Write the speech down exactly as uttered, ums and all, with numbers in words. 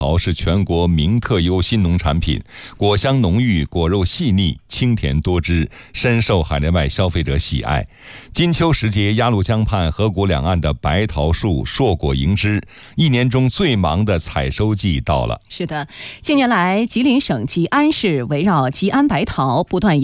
桃是全国名特优新农产品，果香浓郁，果肉细腻，清甜多汁，深受海内外消费者喜爱。金秋时节，鸭绿江畔河谷两岸的白桃树硕果盈枝，一年中最忙的采收季到了。 是的，近年来吉林省吉安市围绕吉安白桃不断